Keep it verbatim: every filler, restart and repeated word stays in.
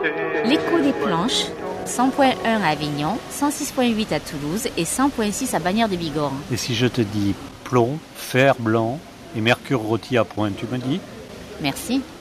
L'écho des planches, cent point un à Avignon, cent six point huit à Toulouse et cent point six à Bagnères de Bigorre. Et si je te dis plomb, fer blanc et mercure rôti à point, tu me dis ? Merci.